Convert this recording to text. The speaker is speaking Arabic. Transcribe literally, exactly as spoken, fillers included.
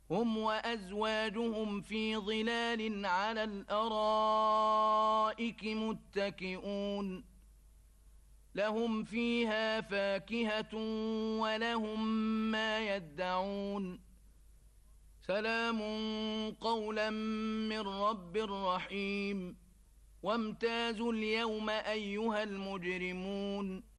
هم وأزواجهم في ظلال على الأرائك متكئون لهم فيها فاكهة ولهم ما يدعون سلام قولا من رب رحيم وامتازوا اليوم أيها المجرمون